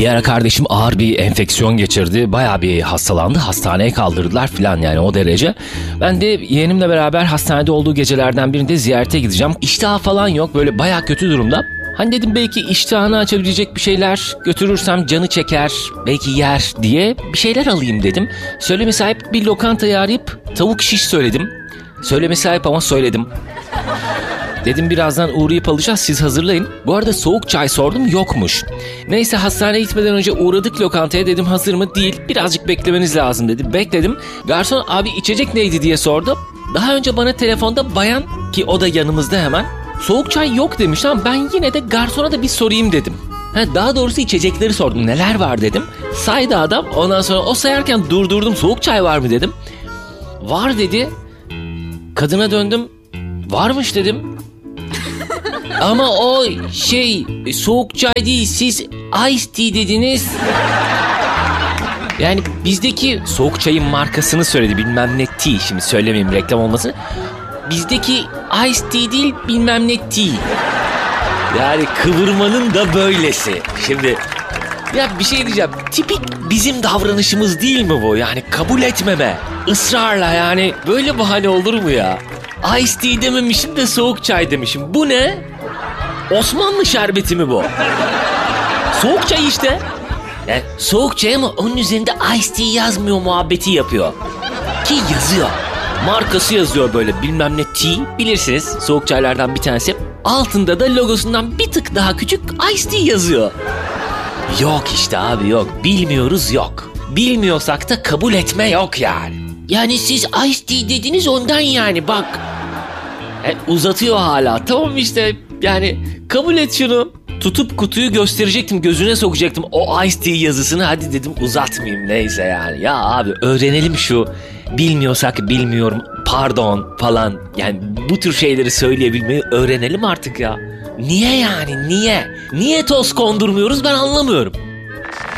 Bir ara kardeşim ağır bir enfeksiyon geçirdi. Bayağı bir hastalandı. Hastaneye kaldırdılar falan, yani o derece. Ben de yeğenimle beraber hastanede olduğu gecelerden birinde ziyarete gideceğim. İştahı falan yok, böyle bayağı kötü durumda. Hani dedim belki iştahını açabilecek bir şeyler götürürsem canı çeker, belki yer diye bir şeyler alayım dedim. Söylemesi ayıp bir lokantayı arayıp tavuk şiş söyledim. Söylemesi ayıp ama söyledim. Dedim birazdan uğrayıp alacağız, siz hazırlayın. Bu arada soğuk çay sordum, yokmuş. Neyse hastaneye gitmeden önce uğradık lokantaya, dedim hazır mı? Değil, birazcık beklemeniz lazım dedi. Bekledim. Garson abi içecek neydi diye sordu. Daha önce bana telefonda bayan, ki o da yanımızda hemen, soğuk çay yok demiş ama ben yine de garsona da bir sorayım dedim. Daha doğrusu içecekleri sordum, neler var dedim. Saydı adam, ondan sonra o sayarken durdurdum, soğuk çay var mı dedim. Var dedi. Kadına döndüm, varmış dedim. Ama o soğuk çay değil, siz ice tea dediniz. Yani bizdeki soğuk çayın markasını söyledi, bilmem ne tea, şimdi söylemeyeyim reklam olmasın. Bizdeki ice tea değil, bilmem ne tea. Yani kıvırmanın da böylesi. Şimdi ya bir şey diyeceğim, tipik bizim davranışımız değil mi bu? Yani kabul etmeme, ısrarla, yani böyle bahane olur mu ya? Ice tea dememişim de soğuk çay demişim. Bu ne? Osmanlı şerbeti mi bu? Soğuk çay işte. Soğuk çay ama onun üzerinde ice tea yazmıyor muhabbeti yapıyor. Ki yazıyor. Markası yazıyor böyle, bilmem ne tea, bilirsiniz, soğuk çaylardan bir tanesi. Altında da logosundan bir tık daha küçük ice tea yazıyor. Yok işte abi, yok. Bilmiyoruz, yok. Bilmiyorsak da kabul etme yok yani. Yani siz ice tea dediniz ondan, yani bak. Uzatıyor hala. Tamam işte, yani kabul et şunu. Tutup kutuyu gösterecektim, gözüne sokacaktım o ice tea yazısını, hadi dedim uzatmayayım, neyse yani. Ya abi öğrenelim şu bilmiyorsak bilmiyorum, pardon falan, yani bu tür şeyleri söyleyebilmeyi öğrenelim artık ya. Niye yani, niye? Niye toz kondurmuyoruz, ben anlamıyorum.